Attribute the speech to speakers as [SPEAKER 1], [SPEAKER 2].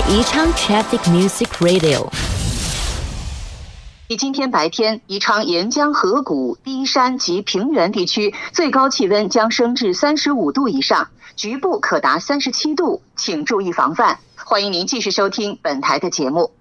[SPEAKER 1] 宜昌 Traffic Music Radio。
[SPEAKER 2] 今天白天，宜昌沿江河谷、低山及平原地区最高气温将升至35度以上，局部可达37度，请注意防范。欢迎您继续收听本台的节目。